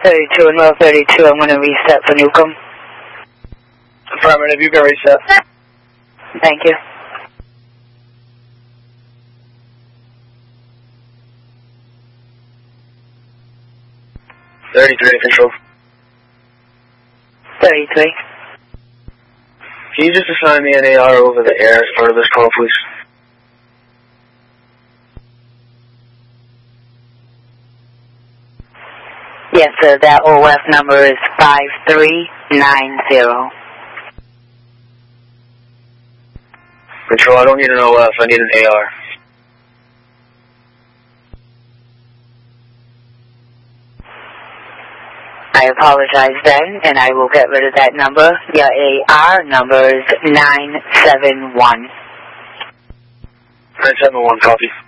32 and North 32, I'm going to reset for Newcomb. Affirmative, you can reset. Thank you. Control. 33. Can you just assign me an AR over the air as part of this call, please? Yes, sir. That OF number is 5390. Control, I don't need an OF. I need an AR. I apologize then, and I will get rid of that number. Your AR number is 971. 971, copy.